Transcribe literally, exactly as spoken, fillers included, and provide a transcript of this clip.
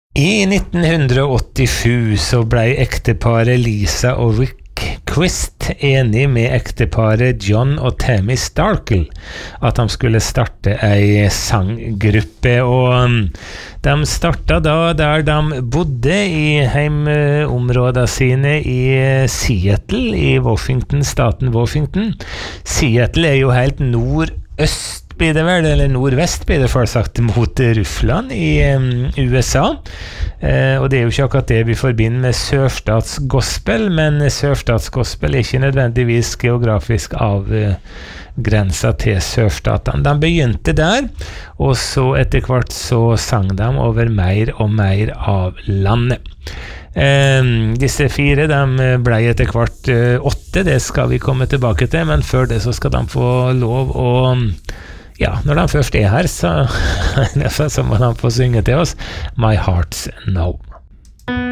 I nitten åttisju så ble ekteparet Lisa og Rick Quist enig med ekteparet John og Tammy Starkle at de skulle starte ei sanggruppe, og de starta da der de bodde i heimområdene sine i Seattle i Washington, staten Washington. Seattle er jo helt nordøst blir det vel, eller nordvest blir det for sagt, mot Russland i um, U S A. Eh, og det er jo ikke akkurat det vi forbinder med sørstatsgospel, men sørstatsgospel er ikke nødvendigvis geografisk avgrenset til sørstatene. De begynte der, og så etter hvert så sang de over mer og mer av landet. Um, disse fire de ble etter hvert uh, åtte, det skal vi komme tilbake til, men før det så skal de få lov å ja, når de først er her så, så må de få synge til oss My Heart's Now.